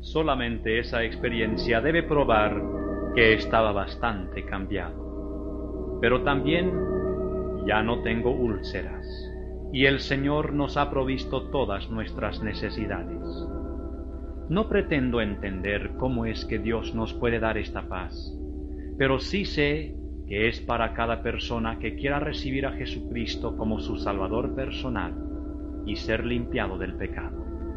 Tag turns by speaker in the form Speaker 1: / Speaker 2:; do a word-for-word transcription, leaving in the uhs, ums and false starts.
Speaker 1: Solamente esa experiencia debe probar que estaba bastante cambiado. Pero también ya no tengo úlceras, y el Señor nos ha provisto todas nuestras necesidades. No pretendo entender cómo es que Dios nos puede dar esta paz, pero sí sé que es para cada persona que quiera recibir a Jesucristo como su Salvador personal y ser limpiado del pecado.